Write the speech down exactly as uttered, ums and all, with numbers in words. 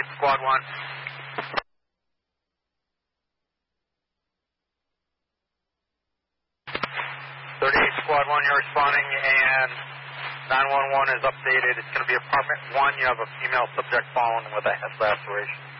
thirty-eight, Squad one. thirty-eight, Squad one, you're responding, and nine one one is updated. It's going to be apartment one. You have a female subject following with a head laceration.